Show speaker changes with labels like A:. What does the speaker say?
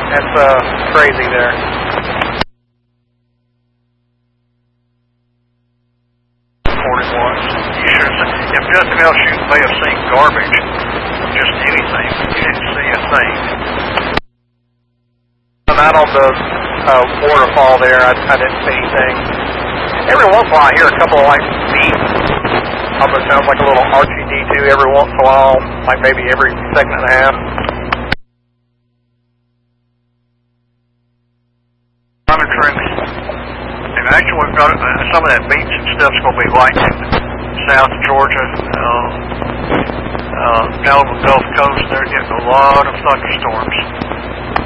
A: That's crazy there.
B: Reported once. You should have seen, if nothing else, you may have seen garbage. Just anything. You didn't see a thing.
A: I'm out on the waterfall there. I didn't see anything. Every once in a while I hear a couple of like beeps. Almost sounds like a little RTD2 every once in a while, like maybe every second and a half.
B: Monitoring. And actually we've got some of that beach and stuff's going to be lightning. South Georgia, down on the Gulf Coast, they're getting a lot of thunderstorms.